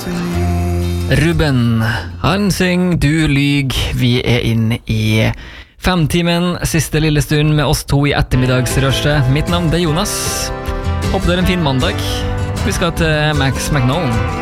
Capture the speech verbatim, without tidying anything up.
Ruben, han synger Du lyg. Vi er inne i femtimen, siste lille stund med oss to i ettermiddagsrørstet. Mitt navn er Jonas. Håper du har en fin mandag. Vi skal til Max McNown.